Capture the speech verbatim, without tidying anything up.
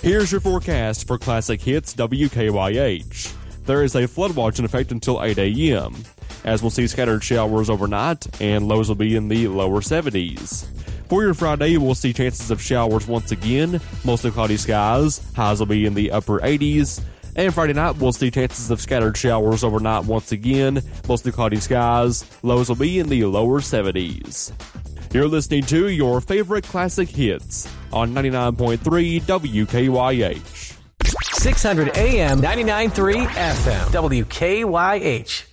Here's your forecast for Classic Hits W K Y H. There is a flood watch in effect until eight a.m., as we'll see scattered showers overnight, and lows will be in the lower seventies. For your Friday, we'll see chances of showers once again, mostly cloudy skies, highs will be in the upper eighties. And Friday night, we'll see chances of scattered showers overnight once again, mostly cloudy skies, lows will be in the lower seventies. You're listening to your favorite classic hits on ninety-nine point three W K Y H. six hundred A M, ninety-nine point three F M, W K Y H.